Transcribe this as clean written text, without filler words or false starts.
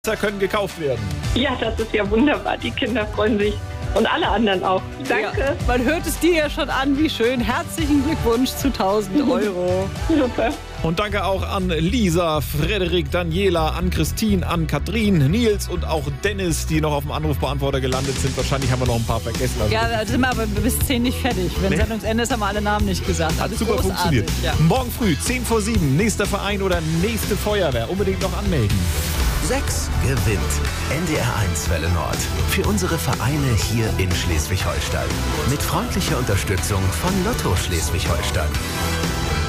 können gekauft werden. Ja, das ist ja wunderbar. Die Kinder freuen sich. Und alle anderen auch. Danke. Ja, man hört es dir ja schon an, wie schön. Herzlichen Glückwunsch zu 1.000 Euro. Super. Und danke auch an Lisa, Frederik, Daniela, an Christine, an Katrin, Nils und auch Dennis, die noch auf dem Anrufbeantworter gelandet sind. Wahrscheinlich haben wir noch ein paar vergessen. Also ja, da sind wir aber bis 10 nicht fertig. Wenn Sendungsende ist, haben wir alle Namen nicht gesagt. hat super großartig. funktioniert. Ja. Morgen früh, 6:50, nächster Verein oder nächste Feuerwehr. Unbedingt noch anmelden. 6 gewinnt. NDR 1 Welle Nord. Für unsere Vereine hier in Schleswig-Holstein. Mit freundlicher Unterstützung von Lotto Schleswig-Holstein.